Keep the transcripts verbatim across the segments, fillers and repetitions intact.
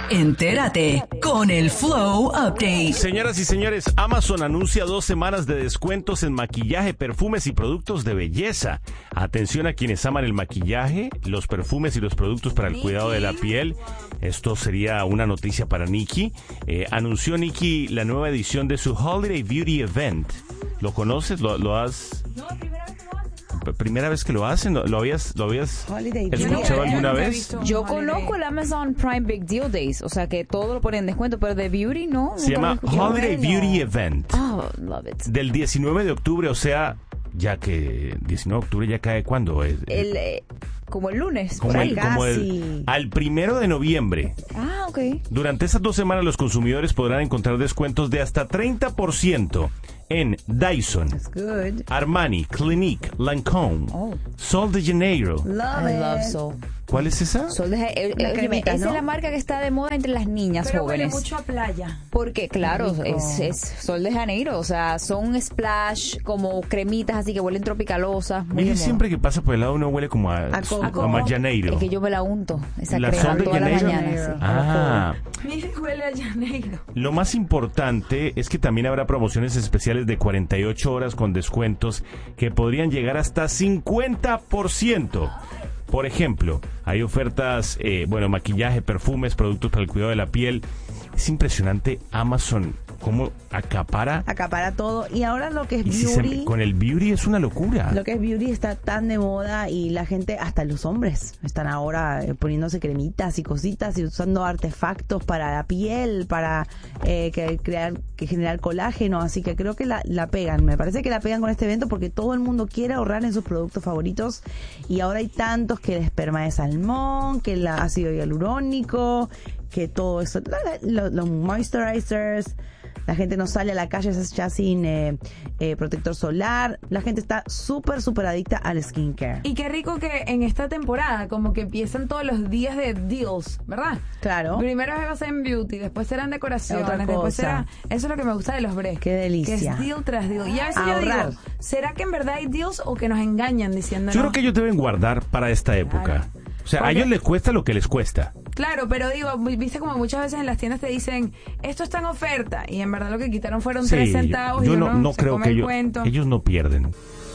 Entérate con el Flow Update. Señoras y señores, Amazon anuncia dos semanas de descuentos en maquillaje, perfumes y productos de belleza. Atención a quienes aman el maquillaje, los perfumes y los productos para el cuidado de la piel. Esto sería una noticia para Nicki. Eh, anunció Nicki la nueva edición de su Holiday Beauty Event. ¿Lo conoces? ¿Lo, lo has...? No, primera vez que lo hacen. ¿Primera vez que lo hacen? ¿Lo, lo habías, lo habías Holiday escuchado Beauty. alguna Yo nunca he vez? visto. Yo Holiday. conozco el Amazon Prime Big Deal Days, o sea que todo lo ponen en descuento, pero de beauty no. Se nunca lo llama he escuchado. Holiday Bueno. Beauty Event. Oh, love it. Del diecinueve de octubre, o sea, ya que diecinueve de octubre ya cae ¿cuándo? Es, El, eh, como el lunes. como por el, ahí. como el- Casi. al primero de noviembre. Ah, ok. Durante estas dos semanas los consumidores podrán encontrar descuentos de hasta treinta por ciento en Dyson, That's good. Armani, Clinique, Lancôme, Oh. Sol de Janeiro. Love I love it. Sol. ¿Cuál es esa? Sol de, eh, La eh, cremita, esa ¿no? es la marca que está de moda entre las niñas Pero huele jóvenes. mucho a playa. Porque, claro, Rico. es, es Sol de Janeiro. O sea, son splash, como cremitas así que huelen tropicalosas. Muy Mire, de moda. siempre que pasa por el lado uno huele como a, A coco. como a Janeiro. Es que yo me la unto, esa ¿La crema Sol de todas las Janeiro? mañanas. sí. Ah, Mire, huele a Janeiro. lo más importante es que también habrá promociones especiales de cuarenta y ocho horas con descuentos que podrían llegar hasta cincuenta por ciento. Por ejemplo, hay ofertas, eh, bueno, maquillaje, perfumes, productos para el cuidado de la piel. Es impresionante Amazon cómo acapara. Acapara todo. Y ahora lo que es Y si se- beauty... con el beauty es una locura. Lo que es beauty está tan de moda y la gente, hasta los hombres, están ahora eh, poniéndose cremitas y cositas y usando artefactos para la piel, para eh, que, crear, que generar colágeno. Así que creo que la, la pegan. Me parece que la pegan con este evento porque todo el mundo quiere ahorrar en sus productos favoritos. Y ahora hay tantos que el esperma de salmón, que el ácido hialurónico, que todo eso, la- la- lo- los moisturizers. La gente no sale a la calle ya sin eh, eh, protector solar. La gente está súper, súper adicta al skincare. Y qué rico que en esta temporada como que empiezan todos los días de deals, ¿verdad? Claro. Primero va a ser en beauty, después serán decoraciones, Otra después cosa. será... Eso es lo que me gusta de los breaks. Qué delicia. Que es deal tras deal. Y a veces Ahorrar. yo digo, ¿será que en verdad hay deals o que nos engañan diciendo Yo no? creo que ellos deben guardar para esta época. Claro. O sea, a Porque- ellos les cuesta lo que les cuesta. Claro, pero digo, viste como muchas veces en las tiendas te dicen, esto está en oferta, y en verdad lo que quitaron fueron Sí, tres yo- centavos yo y no, uno no se creo come que el ellos, cuento. ellos no pierden.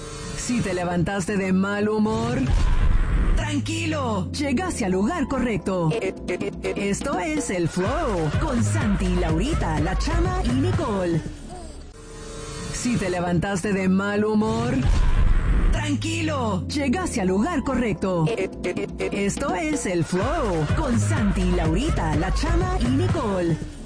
Si te levantaste de mal humor, tranquilo, llegaste al lugar correcto. Esto es El Flow con Santi, Laurita, La Chama y Nicole. Si te levantaste de mal humor, tranquilo, llegaste al lugar correcto. Esto es El Flow con Santi, Laurita, La Chama y Nicole.